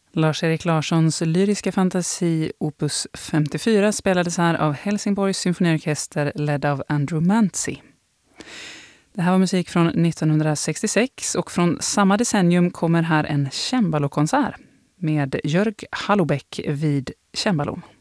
Lars-Erik Larssons lyriska fantasi opus 54 spelades här av Helsingborgs symfoniorkester ledd av Andrew Manzi. Det här var musik från 1966 och från samma decennium kommer här en cembalokonsert med Jörg Hallobäck vid cembalo.